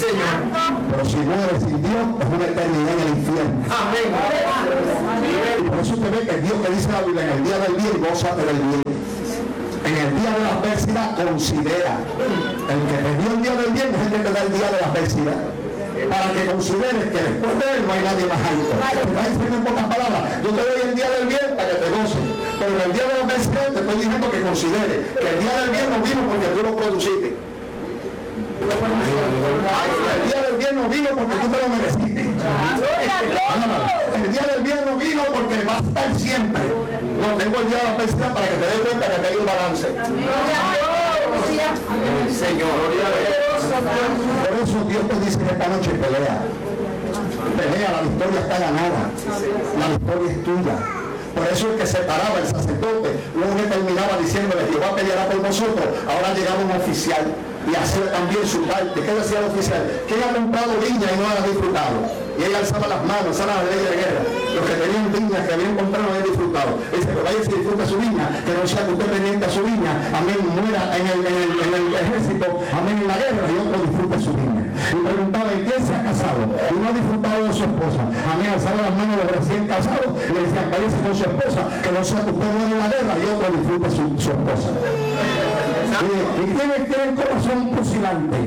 Señor. Pero si mueres sin Dios, es una eternidad en el infierno. Amén. Y por eso usted ve que Dios, que dice la Biblia, en el día del bien, gózate del bien. En el día de la adversidad, considera. El que te dio el día del bien es el que te da el día de la adversidad. Para que consideres que después de él no hay nadie más alto. Te está diciendo en pocas palabras, yo te doy el día del bien para que te goces. Pero en el día de la adversidad te estoy diciendo que consideres que el día del bien no vino porque tú lo produciste. El día del bien no vino porque tú te lo mereciste. El día del bien no vino porque va a estar siempre. No, tengo el día de la adversidad para que te des cuenta que te hay un balance. Señor, por eso Dios te dice esta noche: pelea. Pelea, la victoria está ganada. La victoria es tuya. Por eso el que se paraba, el sacerdote, luego que terminaba diciéndole: Jehová peleará por nosotros. Ahora llegaba un oficial y hacía también su parte. ¿Qué decía el oficial? ¿Quién ha comprado viña y no la ha disfrutado? Y ella alzaba las manos, alzaba la ley de guerra. Los que tenían viñas, que habían comprado, no habían disfrutado. Dice: que vaya y disfruta su viña, que no sea que usted pendiente a su viña, amén, muera en el ejército, amén, en la guerra, y otro disfrute su viña. Y preguntaba: ¿y quién se ha casado? Y no ha disfrutado de su esposa. Amén, alzaba las manos de los recién casados y le decían: váyase con su esposa, que no sea que usted muera en la guerra y otro disfrute su esposa. Y tiene el corazón pusilante,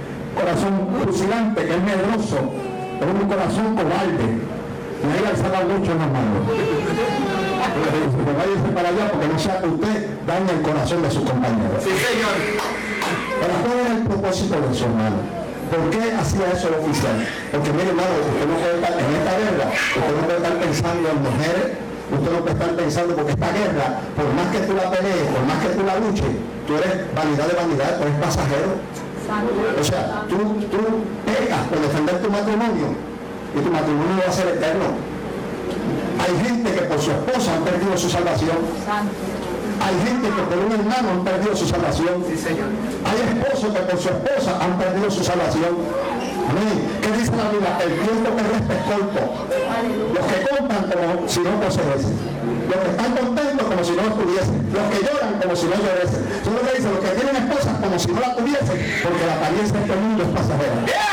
que es medroso, es un corazón cobarde. Y ahí alzaba mucho en las manos. Pero váyase para allá, porque no sea que usted dañe el corazón de sus compañeros. Sí, Señor. Pero ¿cuál era el propósito de su hermano? ¿Por qué hacía eso el oficial? Porque mire, hermano, usted no puede estar en esta guerra, usted no puede estar pensando en mujeres, usted no puede estar pensando, porque esta guerra, por más que tú la pelees, por más que tú la luches, tú eres vanidad de vanidad, tú eres pasajero. O sea, tú pegas por defender tu matrimonio y tu matrimonio va a ser eterno. Hay gente que por su esposa han perdido su salvación. Hay gente que por un hermano han perdido su salvación. Sí, Señor. Hay esposos que por su esposa han perdido su salvación. Amén. ¿Qué dice la Biblia? El tiempo que resta es corto. Los que compran como si no poseyesen. Los que están contentos como si no estuviesen. Los que lloran como si no lloresen. Son los que dicen: los que tienen esposas como si no la tuviesen, porque la apariencia de este mundo es pasajera.